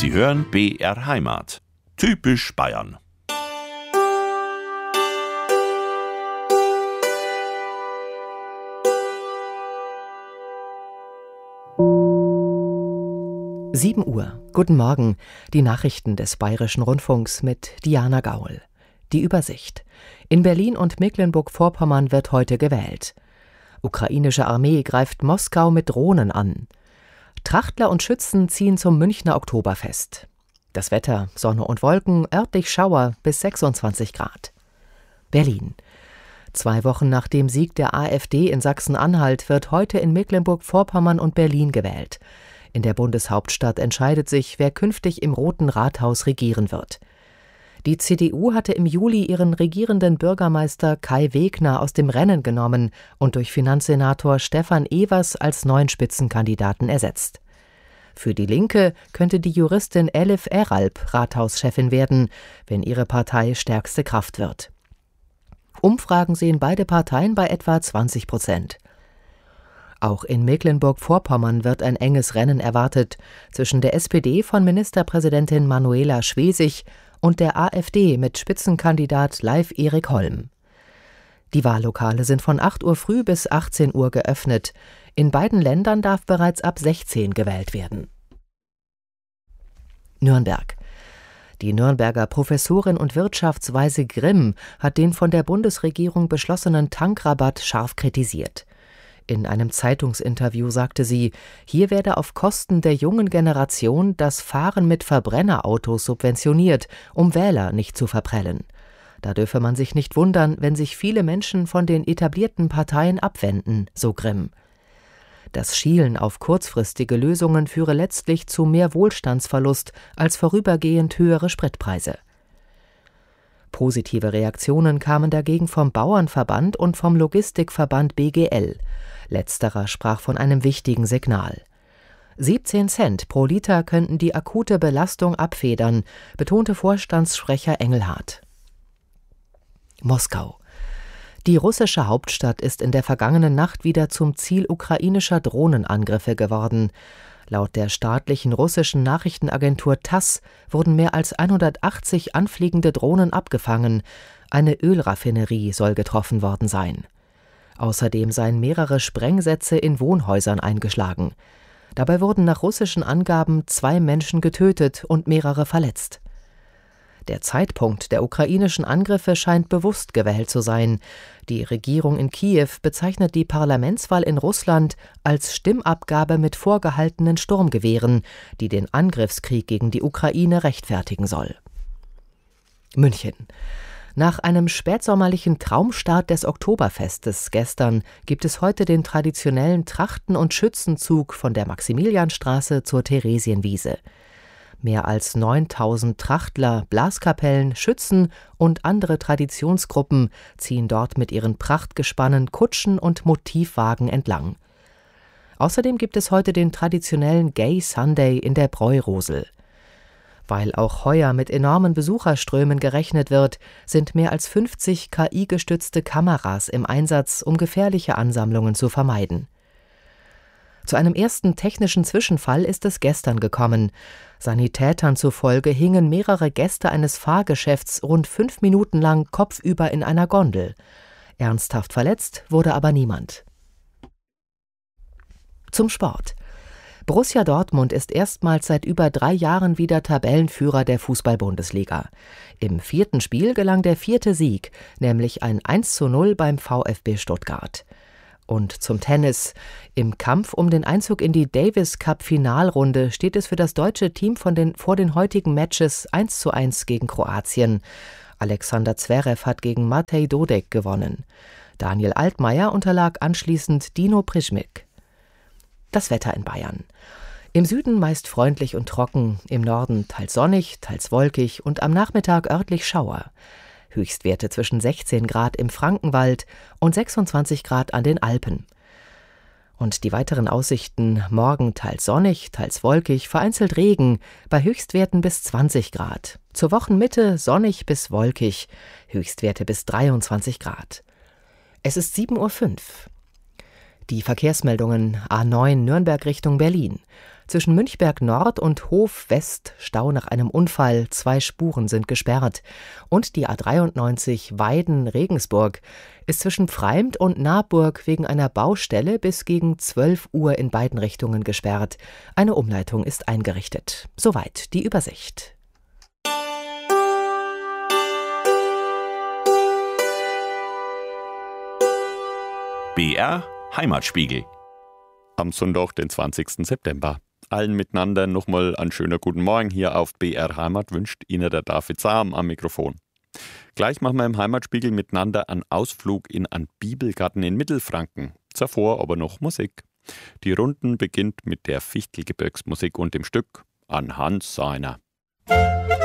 Sie hören BR Heimat. Typisch Bayern. Sieben Uhr. Guten Morgen. Die Nachrichten des Bayerischen Rundfunks mit Diana Gaul. Die Übersicht. In Berlin und Mecklenburg-Vorpommern wird heute gewählt. Ukrainische Armee greift Moskau mit Drohnen an. Trachtler und Schützen ziehen zum Münchner Oktoberfest. Das Wetter: Sonne und Wolken, örtlich Schauer bis 26 Grad. Berlin. 2 Wochen nach dem Sieg der AfD in Sachsen-Anhalt wird heute in Mecklenburg-Vorpommern und Berlin gewählt. In der Bundeshauptstadt entscheidet sich, wer künftig im Roten Rathaus regieren wird. Die CDU hatte im Juli ihren regierenden Bürgermeister Kai Wegner aus dem Rennen genommen und durch Finanzsenator Stefan Evers als neuen Spitzenkandidaten ersetzt. Für die Linke könnte die Juristin Elif Eralp Rathauschefin werden, wenn ihre Partei stärkste Kraft wird. Umfragen sehen beide Parteien bei etwa 20%. Auch in Mecklenburg-Vorpommern wird ein enges Rennen erwartet zwischen der SPD von Ministerpräsidentin Manuela Schwesig und der AfD mit Spitzenkandidat Leif Erik Holm. Die Wahllokale sind von 8 Uhr früh bis 18 Uhr geöffnet. In beiden Ländern darf bereits ab 16 gewählt werden. Nürnberg. Die Nürnberger Professorin und Wirtschaftsweise Grimm hat den von der Bundesregierung beschlossenen Tankrabatt scharf kritisiert. In einem Zeitungsinterview sagte sie, hier werde auf Kosten der jungen Generation das Fahren mit Verbrennerautos subventioniert, um Wähler nicht zu verprellen. Da dürfe man sich nicht wundern, wenn sich viele Menschen von den etablierten Parteien abwenden, so Grimm. Das Schielen auf kurzfristige Lösungen führe letztlich zu mehr Wohlstandsverlust als vorübergehend höhere Spritpreise. Positive Reaktionen kamen dagegen vom Bauernverband und vom Logistikverband BGL. Letzterer sprach von einem wichtigen Signal. 17 Cent pro Liter könnten die akute Belastung abfedern, betonte Vorstandssprecher Engelhardt. Moskau. Die russische Hauptstadt ist in der vergangenen Nacht wieder zum Ziel ukrainischer Drohnenangriffe geworden. Laut der staatlichen russischen Nachrichtenagentur TASS wurden mehr als 180 anfliegende Drohnen abgefangen. Eine Ölraffinerie soll getroffen worden sein. Außerdem seien mehrere Sprengsätze in Wohnhäusern eingeschlagen. Dabei wurden nach russischen Angaben 2 Menschen getötet und mehrere verletzt. Der Zeitpunkt der ukrainischen Angriffe scheint bewusst gewählt zu sein. Die Regierung in Kiew bezeichnet die Parlamentswahl in Russland als Stimmabgabe mit vorgehaltenen Sturmgewehren, die den Angriffskrieg gegen die Ukraine rechtfertigen soll. München. Nach einem spätsommerlichen Traumstart des Oktoberfestes gestern gibt es heute den traditionellen Trachten- und Schützenzug von der Maximilianstraße zur Theresienwiese. Mehr als 9000 Trachtler, Blaskapellen, Schützen und andere Traditionsgruppen ziehen dort mit ihren Prachtgespannen, Kutschen und Motivwagen entlang. Außerdem gibt es heute den traditionellen Gay Sunday in der Bräurosel. Weil auch heuer mit enormen Besucherströmen gerechnet wird, sind mehr als 50 KI-gestützte Kameras im Einsatz, um gefährliche Ansammlungen zu vermeiden. Zu einem ersten technischen Zwischenfall ist es gestern gekommen. Sanitätern zufolge hingen mehrere Gäste eines Fahrgeschäfts rund 5 Minuten lang kopfüber in einer Gondel. Ernsthaft verletzt wurde aber niemand. Zum Sport. Borussia Dortmund ist erstmals seit über 3 Jahren wieder Tabellenführer der Fußball-Bundesliga. Im 4. Spiel gelang der 4. Sieg, nämlich ein 1:0 beim VfB Stuttgart. Und zum Tennis. Im Kampf um den Einzug in die Davis-Cup-Finalrunde steht es für das deutsche Team vor den heutigen Matches 1:1 gegen Kroatien. Alexander Zverev hat gegen Matej Dodek gewonnen. Daniel Altmaier unterlag anschließend Dino Prischmik. Das Wetter in Bayern. Im Süden meist freundlich und trocken, im Norden teils sonnig, teils wolkig und am Nachmittag örtlich Schauer. Höchstwerte zwischen 16 Grad im Frankenwald und 26 Grad an den Alpen. Und die weiteren Aussichten: morgen teils sonnig, teils wolkig, vereinzelt Regen, bei Höchstwerten bis 20 Grad. Zur Wochenmitte sonnig bis wolkig, Höchstwerte bis 23 Grad. Es ist 7:05 Uhr. Die Verkehrsmeldungen: A9 Nürnberg Richtung Berlin. Zwischen Münchberg Nord und Hof West Stau nach einem Unfall, 2 Spuren sind gesperrt. Und die A93 Weiden-Regensburg ist zwischen Pfreimd und Naburg wegen einer Baustelle bis gegen 12 Uhr in beiden Richtungen gesperrt. Eine Umleitung ist eingerichtet. Soweit die Übersicht. BR Heimatspiegel. Am Sonntag, den 20. September. Allen miteinander nochmal einen schönen guten Morgen hier auf BR Heimat wünscht Ihnen der David Sam am Mikrofon. Gleich machen wir im Heimatspiegel miteinander einen Ausflug in einen Bibelgarten in Mittelfranken. Zuvor aber noch Musik. Die Runden beginnt mit der Fichtelgebirgsmusik und dem Stück An Hans seiner.